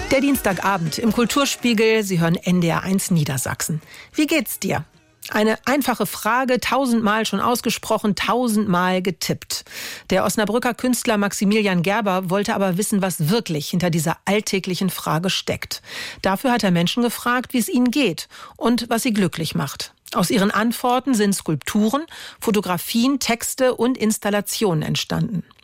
Der Dienstagabend im Kulturspiegel. Sie hören NDR1 Niedersachsen. Wie geht's dir? Eine einfache Frage, 1000-mal schon ausgesprochen, 1000-mal getippt. Der Osnabrücker Künstler Maximilian Gerber wollte aber wissen, was wirklich hinter dieser alltäglichen Frage steckt. Dafür hat er Menschen gefragt, wie es ihnen geht und was sie glücklich macht. Aus ihren Antworten sind Skulpturen, Fotografien, Texte und Installationen entstanden.